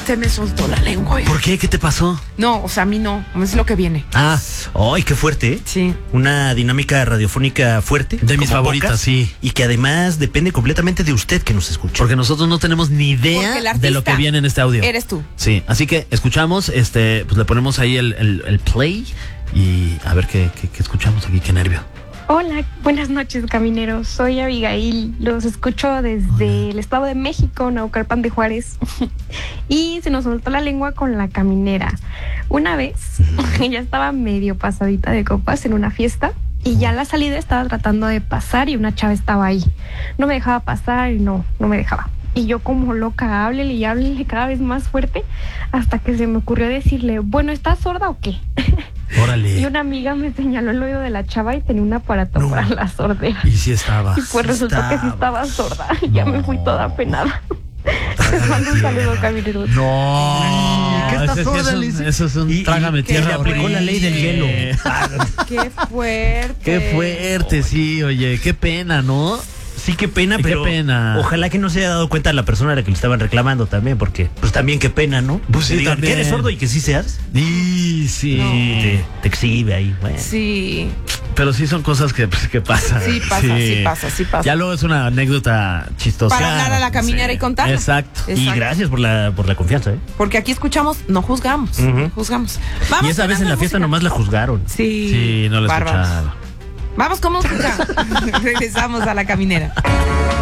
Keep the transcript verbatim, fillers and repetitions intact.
Se me soltó la lengua. oye. ¿Por qué? ¿Qué te pasó? No, o sea, a mí no. Es lo que viene. Ah, ¡ay, qué fuerte! ¿eh? Sí. Una dinámica radiofónica fuerte. De mis como favoritas, pocas, sí. Y que además depende completamente de usted que nos escucha. Porque nosotros no tenemos ni Porque idea el de lo artista que viene en este audio. Eres tú. Sí, así que escuchamos, este, pues le ponemos ahí el, el, el play y a ver qué, qué, qué escuchamos aquí, qué nervio. Hola, buenas noches, camineros. Soy Abigail. Los escucho desde el Estado de México, Naucalpan de Juárez. Y se nos soltó la lengua con la caminera. Una vez, ella estaba medio pasadita de copas en una fiesta y ya a la salida estaba tratando de pasar y una chava estaba ahí. No me dejaba pasar y no, no me dejaba. Y yo como loca, háblele y háblele cada vez más fuerte hasta que se me ocurrió decirle, bueno, ¿estás sorda o qué? Órale. Y una amiga me señaló el oído de la chava y tenía un aparato No. para la sordera. Y sí estaba. Y pues resultó que sí estaba sorda. Ya me fui toda penada. Les mando un saludo, camineros. No. ¿Qué estás Ese sí sorda, es un- Liz? Eso es un Y- y trágame que tierra. le aplicó la ley del hielo. Qué fuerte. Qué fuerte, sí, oye, qué pena, ¿no? Sí, qué pena, Qué pero pena. ojalá que no se haya dado cuenta la persona a la que le estaban reclamando también, porque pues también qué pena, ¿no? Pues Que sí, digan también. que eres sordo y que sí seas. Y sí. Te, te exhibe ahí, bueno. Sí, Pero sí son cosas que, pues, que pasan. sí pasa, sí, pasa, sí pasa. Ya luego es una anécdota chistosa. Para hablar a la caminera Sí. y contarla. Exacto. Y Exacto. gracias por la, por la confianza, ¿eh? Porque aquí escuchamos, no juzgamos, Ujú. no juzgamos. Vamos Y esa con vez en la algo de fiesta música. nomás la juzgaron. Sí, Sí, no lo bárbaros. escucharon. Vamos con música. Regresamos a la caminera.